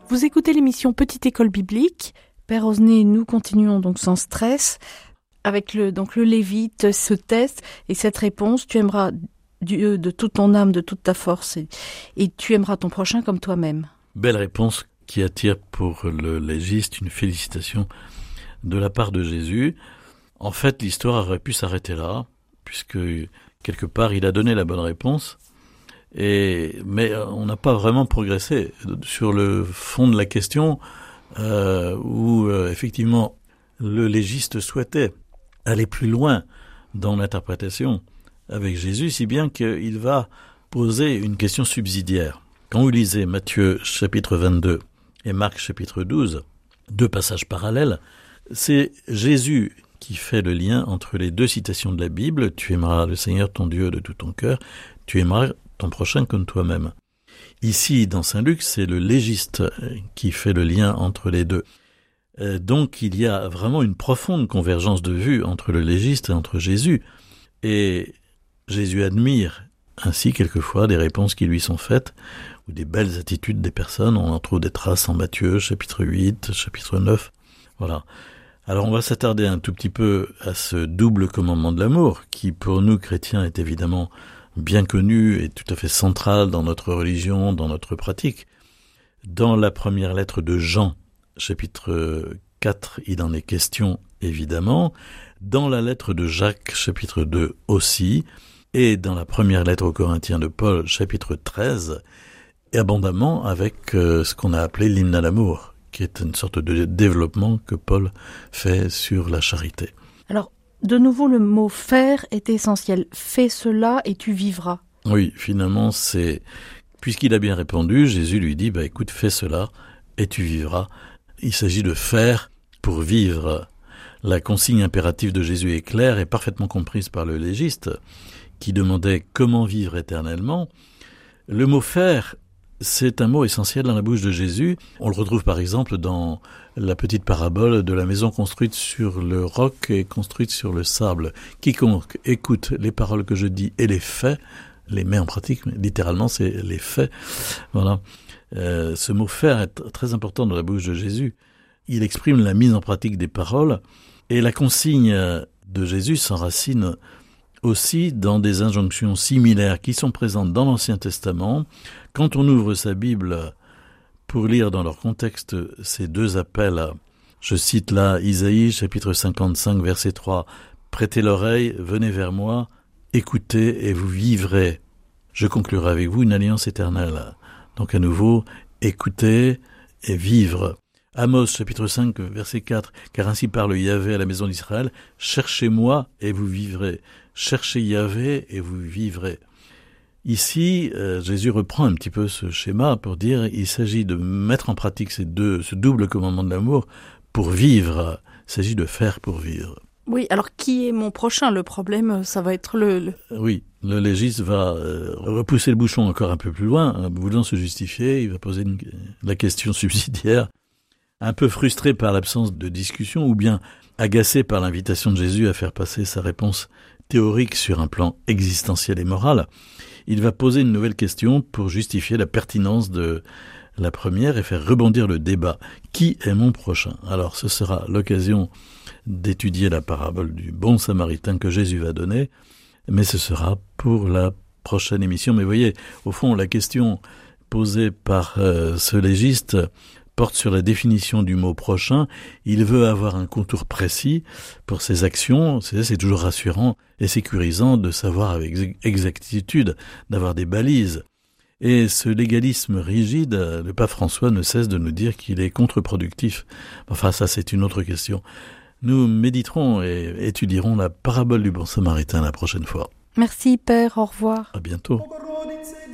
Vous écoutez l'émission Petite École Biblique. Père Osné, nous continuons donc sans stress avec le Lévite, ce test et cette réponse. Tu aimeras Dieu de toute ton âme, de toute ta force et tu aimeras ton prochain comme toi-même. Belle réponse qui attire pour le légiste une félicitation de la part de Jésus. En fait, l'histoire aurait pu s'arrêter puisque quelque part il a donné la bonne réponse. Mais on n'a pas vraiment progressé sur le fond de la question où effectivement le légiste souhaitait aller plus loin dans l'interprétation avec Jésus, si bien qu'il va poser une question subsidiaire. Quand vous lisez Matthieu chapitre 22 et Marc chapitre 12, deux passages parallèles, c'est Jésus qui fait le lien entre les deux citations de la Bible. Tu aimeras le Seigneur ton Dieu de tout ton cœur, tu aimeras ton prochain comme toi-même. Ici, dans Saint Luc, c'est le légiste qui fait le lien entre les deux. Donc, il y a vraiment une profonde convergence de vues entre le légiste et entre Jésus. Et Jésus admire ainsi quelquefois des réponses qui lui sont faites ou des belles attitudes des personnes. On en trouve des traces en Matthieu, chapitre 8, chapitre 9. Voilà. Alors, on va s'attarder un tout petit peu à ce double commandement de l'amour qui, pour nous, chrétiens, est évidemment bien connu et tout à fait central dans notre religion, dans notre pratique. Dans la première lettre de Jean, chapitre 4, il en est question, évidemment. Dans la lettre de Jacques, chapitre 2 aussi. Et dans la première lettre aux Corinthiens de Paul, chapitre 13, et abondamment avec ce qu'on a appelé l'hymne à l'amour, qui est une sorte de développement que Paul fait sur la charité. Alors, de nouveau, le mot « faire » est essentiel. Fais cela et tu vivras. Oui, finalement, puisqu'il a bien répondu, Jésus lui dit, écoute, fais cela et tu vivras. Il s'agit de faire pour vivre. La consigne impérative de Jésus est claire et parfaitement comprise par le légiste, qui demandait comment vivre éternellement. Le mot « faire », c'est un mot essentiel dans la bouche de Jésus. On le retrouve par exemple dans la petite parabole de la maison construite sur le roc et construite sur le sable. Quiconque écoute les paroles que je dis et les fait, les met en pratique, littéralement c'est les faits. Voilà. Ce mot « faire » est très important dans la bouche de Jésus. Il exprime la mise en pratique des paroles et la consigne de Jésus s'enracine aussi dans des injonctions similaires qui sont présentes dans l'Ancien Testament. Quand on ouvre sa Bible pour lire dans leur contexte ces deux appels, je cite là Isaïe chapitre 55 verset 3, « Prêtez l'oreille, venez vers moi, écoutez et vous vivrez. Je conclurai avec vous une alliance éternelle. » Donc à nouveau, écoutez et vivre. Amos chapitre 5 verset 4, « Car ainsi parle Yahvé à la maison d'Israël, cherchez-moi et vous vivrez. Cherchez Yahvé et vous vivrez. » Ici, Jésus reprend un petit peu ce schéma pour dire il s'agit de mettre en pratique ce double commandement de l'amour pour vivre. Il s'agit de faire pour vivre. Oui, alors qui est mon prochain ? Le problème, ça va être Oui, le légiste va repousser le bouchon encore un peu plus loin, voulant se justifier, il va poser la question subsidiaire, un peu frustré par l'absence de discussion ou bien agacé par l'invitation de Jésus à faire passer sa réponse théorique sur un plan existentiel et moral. Il va poser une nouvelle question pour justifier la pertinence de la première et faire rebondir le débat. Qui est mon prochain ? Alors ce sera l'occasion d'étudier la parabole du bon samaritain que Jésus va donner, mais ce sera pour la prochaine émission. Mais voyez, au fond, la question posée par ce légiste porte sur la définition du mot prochain. Il veut avoir un contour précis pour ses actions. C'est toujours rassurant et sécurisant de savoir avec exactitude, d'avoir des balises. Et ce légalisme rigide, le pape François ne cesse de nous dire qu'il est contre-productif. Enfin, ça, c'est une autre question. Nous méditerons et étudierons la parabole du bon samaritain la prochaine fois. Merci, Père. Au revoir. À bientôt.